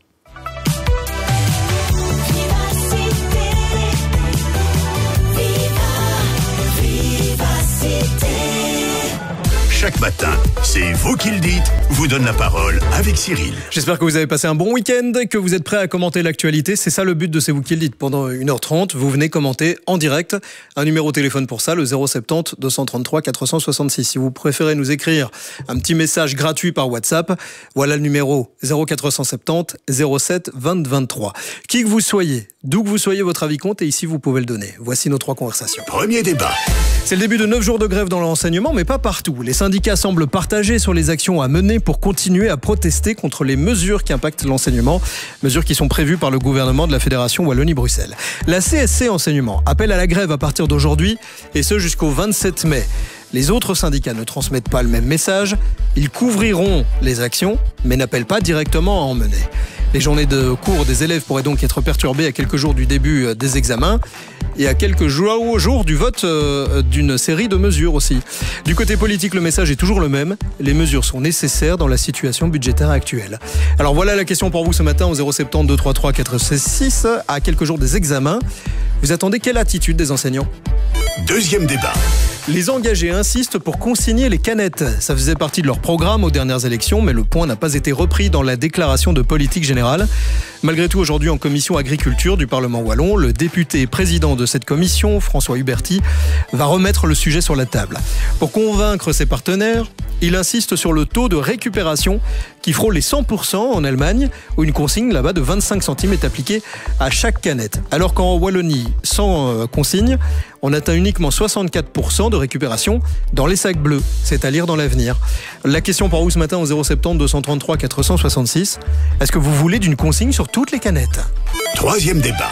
Chaque matin, c'est vous qui le dites, vous donne la parole avec Cyril. J'espère que vous avez passé un bon week-end, que vous êtes prêts à commenter l'actualité. C'est ça le but de C'est vous qui le dites. Pendant une heure trente, vous venez commenter en direct. Un numéro de téléphone pour ça, le zéro soixante-dix, deux cent trente-trois, quatre cent soixante-six. Si vous préférez nous écrire un petit message gratuit par WhatsApp, voilà le numéro zéro quatre cent soixante-dix, zéro sept, vingt, vingt-trois. Qui que vous soyez, d'où que vous soyez, votre avis compte et ici vous pouvez le donner. Voici nos trois conversations. Premier débat. C'est le début de neuf jours de grève dans l'enseignement, mais pas partout. Les syndicats semblent partagés sur les actions à mener pour continuer à protester contre les mesures qui impactent l'enseignement, mesures qui sont prévues par le gouvernement de la Fédération Wallonie-Bruxelles. La C S C Enseignement appelle à la grève à partir d'aujourd'hui, et ce jusqu'au vingt-sept mai. Les autres syndicats ne transmettent pas le même message. Ils couvriront les actions, mais n'appellent pas directement à en mener. Les journées de cours des élèves pourraient donc être perturbées à quelques jours du début des examens et à quelques jours, jours du vote d'une série de mesures aussi. Du côté politique, le message est toujours le même. Les mesures sont nécessaires dans la situation budgétaire actuelle. Alors voilà la question pour vous ce matin au zéro soixante-dix, deux cent trente-trois, quatre cent soixante-six. À quelques jours des examens, vous attendez quelle attitude des enseignants ? Deuxième débat. Les engagés insistent pour consigner les canettes. Ça faisait partie de leur programme aux dernières élections, mais le point n'a pas été repris dans la déclaration de politique générale. Malgré tout, aujourd'hui en commission agriculture du Parlement wallon, le député et président de cette commission, François Huberty, va remettre le sujet sur la table. Pour convaincre ses partenaires, il insiste sur le taux de récupération qui frôle les cent pour cent en Allemagne, où une consigne là-bas de vingt-cinq centimes est appliquée à chaque canette. Alors qu'en Wallonie, sans consigne, on atteint uniquement soixante-quatre pour cent de récupération dans les sacs bleus. C'est à lire dans l'avenir. La question pour vous ce matin au zéro soixante-dix, deux cent trente-trois, quatre cent soixante-six. Est-ce que vous voulez d'une consigne sur toutes les canettes ? Troisième débat.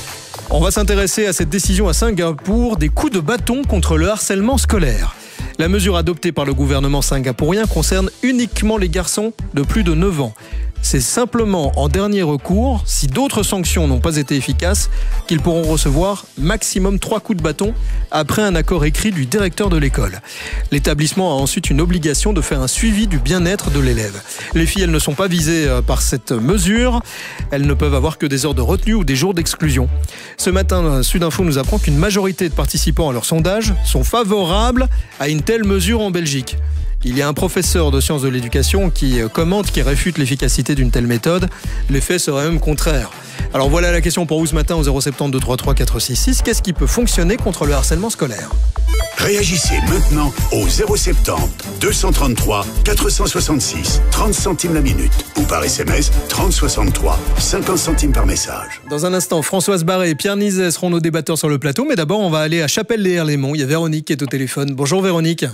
On va s'intéresser à cette décision à Singapour des coups de bâton contre le harcèlement scolaire. La mesure adoptée par le gouvernement singapourien concerne uniquement les garçons de plus de neuf ans. C'est simplement en dernier recours, si d'autres sanctions n'ont pas été efficaces, qu'ils pourront recevoir maximum trois coups de bâton après un accord écrit du directeur de l'école. L'établissement a ensuite une obligation de faire un suivi du bien-être de l'élève. Les filles, elles ne sont pas visées par cette mesure. Elles ne peuvent avoir que des heures de retenue ou des jours d'exclusion. Ce matin, Sudinfo nous apprend qu'une majorité de participants à leur sondage sont favorables à une telle mesure en Belgique. Il y a un professeur de sciences de l'éducation qui commente, qui réfute l'efficacité d'une telle méthode. L'effet serait même contraire. Alors voilà la question pour vous ce matin au zéro soixante-dix, deux cent trente-trois, quatre cent soixante-six. Qu'est-ce qui peut fonctionner contre le harcèlement scolaire ? Réagissez maintenant au zéro soixante-dix, deux cent trente-trois, quatre cent soixante-six, trente centimes la minute ou par S M S trente soixante-trois, cinquante centimes par message. Dans un instant, Françoise Barré et Pierre Nizet seront nos débatteurs sur le plateau, mais d'abord on va aller à Chapelle-les-Herlémont. Il y a Véronique qui est au téléphone. Bonjour Véronique.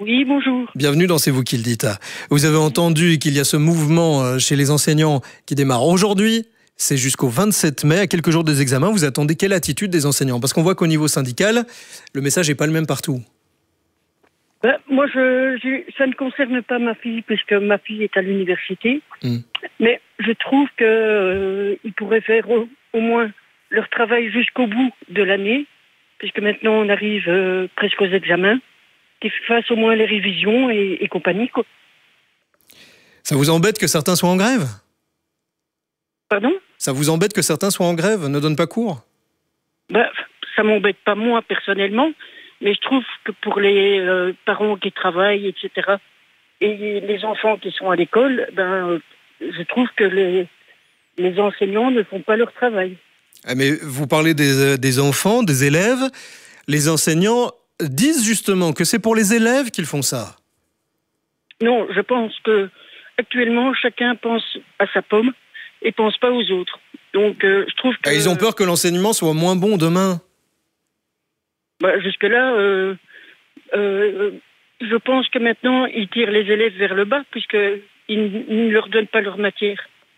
Oui, bonjour. Bienvenue dans C'est vous qui le dites. Vous avez entendu qu'il y a ce mouvement chez les enseignants qui démarre aujourd'hui. C'est jusqu'au vingt-sept mai, à quelques jours des examens. Vous attendez quelle attitude des enseignants? Parce qu'on voit qu'au niveau syndical, le message n'est pas le même partout. Ben, moi, je, je, ça ne concerne pas ma fille, puisque ma fille est à l'université. Mmh. Mais je trouve qu'ils euh, pourraient faire au, au moins leur travail jusqu'au bout de l'année, puisque maintenant on arrive euh, presque aux examens, qu'ils fassent au moins les révisions et, et compagnie, quoi. Ça vous embête que certains soient en grève? Pardon? Ça vous embête que certains soient en grève, ne donnent pas cours? Ben, ça m'embête pas moi personnellement, mais je trouve que pour les euh, parents qui travaillent, et cetera, et les enfants qui sont à l'école, ben, je trouve que les, les enseignants ne font pas leur travail. Ah, mais vous parlez des, des enfants, des élèves. Les enseignants disent justement que c'est pour les élèves qu'ils font ça. Non, je pense que actuellement chacun pense à sa pomme et pense pas aux autres. Donc, euh, je trouve que... Ah, ils ont peur que l'enseignement soit moins bon demain. Bah, jusque-là, euh, euh, je pense que maintenant, ils tirent les élèves vers le bas, puisqu'ils ne leur donnent pas leur matière.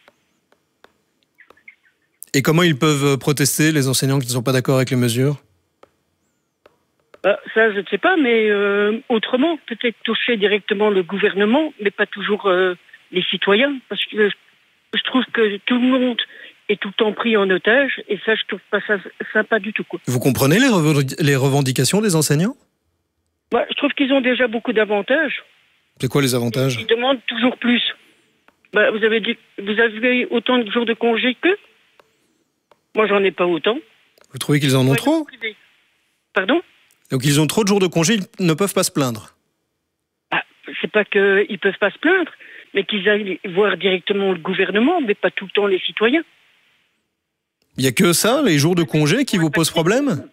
Et comment ils peuvent protester, les enseignants qui ne sont pas d'accord avec les mesures? Bah, ça, je ne sais pas, mais euh, autrement, peut-être toucher directement le gouvernement, mais pas toujours euh, les citoyens, parce que je trouve que tout le monde est tout le temps pris en otage, et ça, je trouve pas ça sympa du tout, quoi. Vous comprenez les, rev- les revendications des enseignants? Bah, je trouve qu'ils ont déjà beaucoup d'avantages. C'est quoi les avantages? Ils demandent toujours plus. Bah, vous avez dit, vous avez autant de jours de congé qu'eux? Moi, j'en ai pas autant. Vous trouvez qu'ils en ont trop? Pardon? Donc ils ont trop de jours de congé, ils ne peuvent pas se plaindre. Ah, c'est pas qu'ils ne peuvent pas se plaindre, mais qu'ils aillent voir directement le gouvernement, mais pas tout le temps les citoyens. Il n'y a que ça, les jours de congé, qui vous posent problème?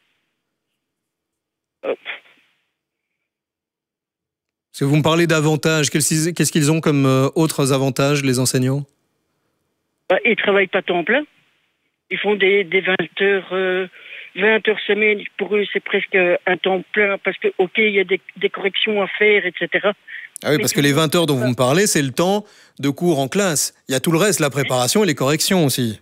euh. Parce que vous me parlez d'avantages, qu'est-ce qu'ils ont comme euh, autres avantages, les enseignants? Bah, ils ne travaillent pas temps plein. Ils font des, des vingt heures, euh, vingt heures semaine. Pour eux, c'est presque un temps plein parce que, ok, il y a des, des corrections à faire, et cetera. Ah oui, parce que les vingt heures dont vous me parlez, c'est le temps de cours en classe. Il y a tout le reste, la préparation et les corrections aussi.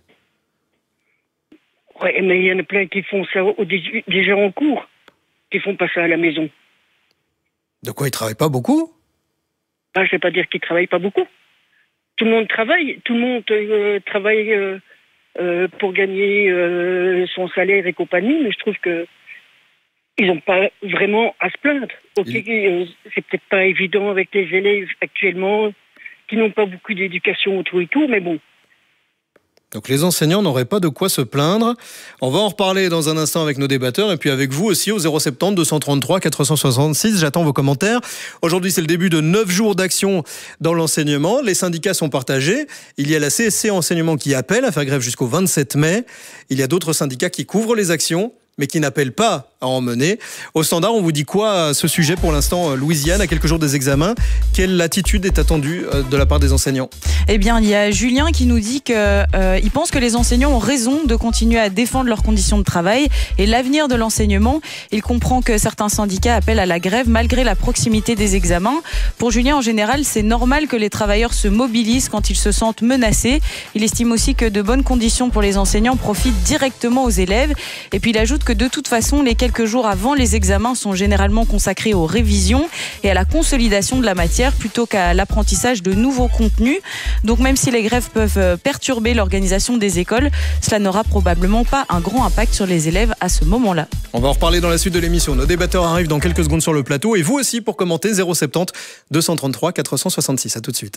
Oui, mais il y en a plein qui font ça au, déjà en cours, qui font pas ça à la maison. De quoi ils travaillent pas beaucoup? Ah, je ne vais pas dire qu'ils travaillent pas beaucoup. Tout le monde travaille, tout le monde euh, travaille... Euh, Euh, pour gagner euh, son salaire et compagnie, mais je trouve que ils n'ont pas vraiment à se plaindre. Ok, Il... euh, c'est peut-être pas évident avec les élèves actuellement qui n'ont pas beaucoup d'éducation autour et tout, mais bon. Donc les enseignants n'auraient pas de quoi se plaindre. On va en reparler dans un instant avec nos débatteurs et puis avec vous aussi au zéro sept zéro deux cent trente-trois quatre cent soixante-six. J'attends vos commentaires. Aujourd'hui, c'est le début de neuf jours d'action dans l'enseignement. Les syndicats sont partagés. Il y a la C S C Enseignement qui appelle à faire grève jusqu'au vingt-sept mai. Il y a d'autres syndicats qui couvrent les actions, mais qui n'appellent pas à en mener. Au standard, on vous dit quoi à ce sujet pour l'instant, Louisiane, à quelques jours des examens? Quelle attitude est attendue de la part des enseignants? Eh bien, il y a Julien qui nous dit qu'il euh, pense que les enseignants ont raison de continuer à défendre leurs conditions de travail et l'avenir de l'enseignement. Il comprend que certains syndicats appellent à la grève malgré la proximité des examens. Pour Julien, en général, c'est normal que les travailleurs se mobilisent quand ils se sentent menacés. Il estime aussi que de bonnes conditions pour les enseignants profitent directement aux élèves. Et puis, il ajoute que de toute façon, les quelques jours avant les examens sont généralement consacrés aux révisions et à la consolidation de la matière plutôt qu'à l'apprentissage de nouveaux contenus. Donc même si les grèves peuvent perturber l'organisation des écoles, cela n'aura probablement pas un grand impact sur les élèves à ce moment-là. On va en reparler dans la suite de l'émission. Nos débatteurs arrivent dans quelques secondes sur le plateau et vous aussi pour commenter zéro sept zéro deux cent trente-trois quatre cent soixante-six. À tout de suite.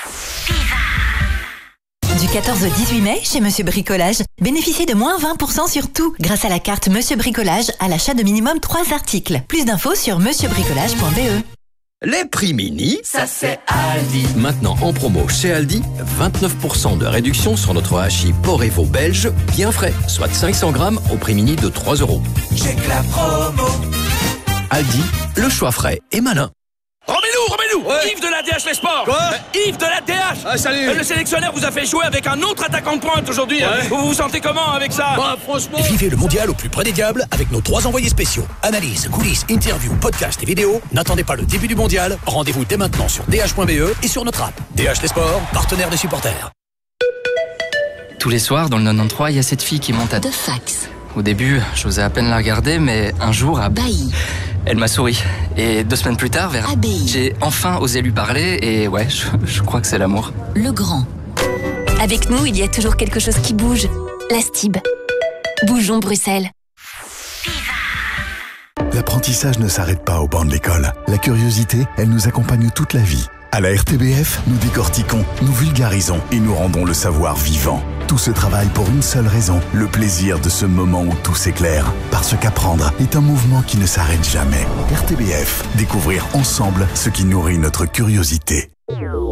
Du quatorze au dix-huit mai, chez Monsieur Bricolage, bénéficiez de moins vingt pour cent sur tout grâce à la carte Monsieur Bricolage à l'achat de minimum trois articles. Plus d'infos sur monsieur bricolage point b e. Les prix mini, ça c'est Aldi. Maintenant en promo chez Aldi, vingt-neuf pour cent de réduction sur notre hachis porc et veau belge, bien frais, soit cinq cents grammes au prix mini de trois euros. Check la promo. Aldi, le choix frais et malin. Remets-nous, remets-nous Ouais. Yves de la D H Les Sports. Quoi? euh, Yves de la D H. Ah, salut. Euh, Le sélectionneur vous a fait jouer avec un autre attaquant de pointe aujourd'hui. Ouais. Vous vous sentez comment avec ça? Bah, franchement... Vivez le mondial au plus près des diables avec nos trois envoyés spéciaux. Analyse, coulisses, interviews, podcasts et vidéos. N'attendez pas le début du mondial. Rendez-vous dès maintenant sur d h point b e et sur notre app. D H Les Sports, partenaire des supporters. Tous les soirs, dans le quatre-vingt-treize, il y a cette fille qui monte à... De fax. Au début, j'osais à peine la regarder, mais un jour, à... Bailly. Elle m'a souri. Et deux semaines plus tard, vers... Abbaye. J'ai enfin osé lui parler, et ouais, je, je crois que c'est l'amour. Le Grand. Avec nous, il y a toujours quelque chose qui bouge. La Stib. Bougeons Bruxelles. L'apprentissage ne s'arrête pas au banc de l'école. La curiosité, elle nous accompagne toute la vie. À la R T B F, nous décortiquons, nous vulgarisons et nous rendons le savoir vivant. Tout ce travail pour une seule raison, le plaisir de ce moment où tout s'éclaire. Parce qu'apprendre est un mouvement qui ne s'arrête jamais. R T B F, découvrir ensemble ce qui nourrit notre curiosité.